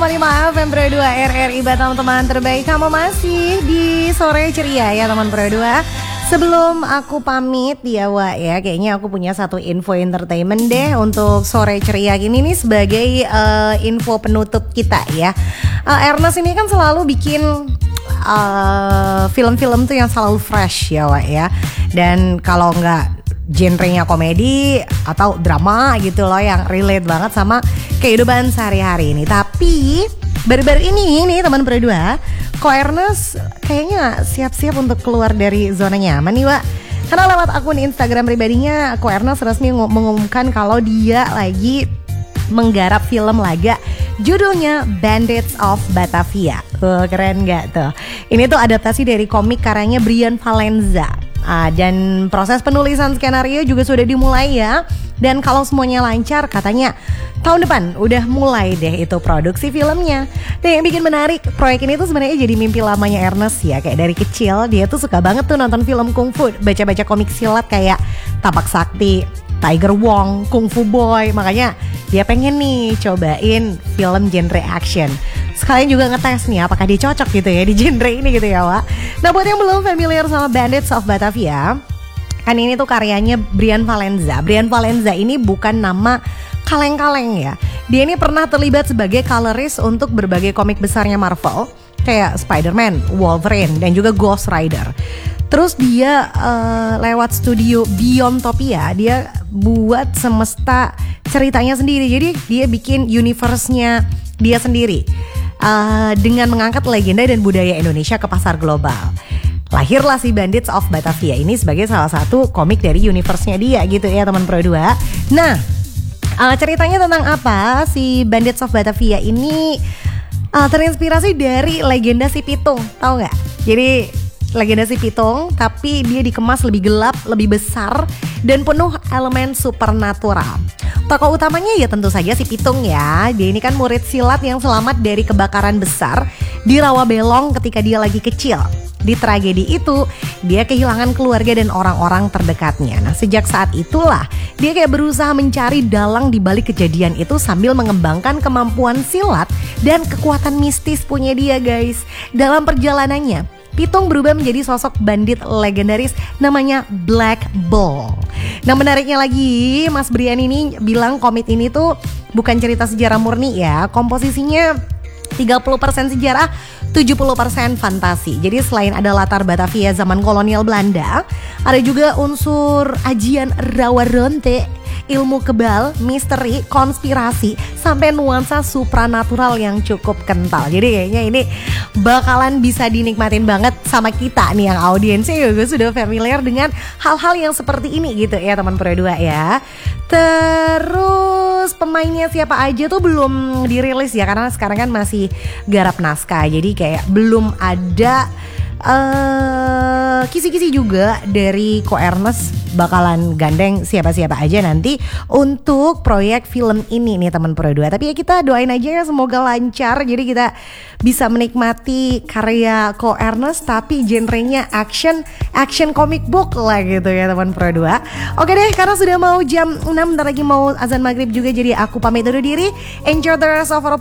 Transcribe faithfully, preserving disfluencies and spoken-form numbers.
koma lima F M Pro dua R R I Batam, teman terbaik. Kamu masih di sore ceria ya teman Pro dua. Sebelum aku pamit ya Wak ya, kayaknya aku punya satu info entertainment deh untuk sore ceria gini nih sebagai uh, info penutup kita ya. uh, Ernest ini kan selalu bikin uh, film-film tuh yang selalu fresh ya Wak ya. Dan kalau nggak genrenya komedi atau drama gitu loh yang relate banget sama kehidupan sehari-hari ini. Tapi baru-baru ini nih teman Pro dua, Ko Ernest kayaknya siap-siap untuk keluar dari zona nyaman nih Wak. Karena lewat akun Instagram pribadinya, Ko Ernest resmi mengumumkan kalau dia lagi menggarap film laga judulnya Bandits of Batavia. Tuh, keren gak tuh? Ini tuh adaptasi dari komik karyanya Brian Valenza. Ah, dan proses penulisan skenario juga sudah dimulai ya. Dan kalau semuanya lancar katanya tahun depan udah mulai deh itu produksi filmnya. Dan yang bikin menarik, proyek ini tuh sebenarnya jadi mimpi lamanya Ernest ya. Kayak dari kecil dia tuh suka banget tuh nonton film kungfu, baca-baca komik silat kayak Tapak Sakti, Tiger Wong, Kung Fu Boy. Makanya dia pengen nih cobain film genre action. Sekalian juga ngetes nih apakah dia cocok gitu ya di genre ini gitu ya Wak. Nah buat yang belum familiar sama Bandits of Batavia, kan ini tuh karyanya Brian Valenza. Brian Valenza ini bukan nama kaleng-kaleng ya. Dia ini pernah terlibat sebagai colorist untuk berbagai komik besarnya Marvel kayak Spider-Man, Wolverine, dan juga Ghost Rider. Terus dia uh, lewat studio Beyondtopia, dia buat semesta ceritanya sendiri. Jadi dia bikin universe-nya dia sendiri uh, dengan mengangkat legenda dan budaya Indonesia ke pasar global. Lahirlah si Bandits of Batavia ini sebagai salah satu komik dari universe-nya dia gitu ya teman Pro dua. Nah, uh, ceritanya tentang apa? Si Bandits of Batavia ini uh, terinspirasi dari legenda si Pitung, tahu nggak? Jadi legenda si Pitung, tapi dia dikemas lebih gelap, lebih besar, dan penuh elemen supernatural. Tokoh utamanya ya tentu saja si Pitung ya. Dia ini kan murid silat yang selamat dari kebakaran besar di Rawabelong ketika dia lagi kecil. Di tragedi itu, dia kehilangan keluarga dan orang-orang terdekatnya. Nah, sejak saat itulah dia kayak berusaha mencari dalang di balik kejadian itu sambil mengembangkan kemampuan silat dan kekuatan mistis punya dia, guys. Dalam perjalanannya, Pitung berubah menjadi sosok bandit legendaris namanya Black Bull. Nah, menariknya lagi, Mas Brian ini bilang komik ini tuh bukan cerita sejarah murni ya. Komposisinya tiga puluh persen sejarah, tujuh puluh persen fantasi. Jadi selain ada latar Batavia zaman kolonial Belanda, ada juga unsur ajian rawa ronte, ilmu kebal, misteri, konspirasi, sampai nuansa supranatural yang cukup kental. Jadi kayaknya ini bakalan bisa dinikmatin banget sama kita nih yang audiensnya juga sudah familiar dengan hal-hal yang seperti ini gitu ya teman Pro dua ya. Terus pemainnya siapa aja tuh belum dirilis ya, karena sekarang kan masih garap naskah. Jadi kayak belum ada Uh, kisi-kisi juga dari Ko Ernest bakalan gandeng siapa-siapa aja nanti untuk proyek film ini nih teman Pro dua. Tapi ya kita doain aja ya semoga lancar. Jadi kita bisa menikmati karya Ko Ernest tapi genrenya action, action comic book lah gitu ya teman Pro dua. Oke deh, karena sudah mau jam enam, bentar lagi mau azan maghrib juga, jadi aku pamit undur diri. Enjoy the rest of our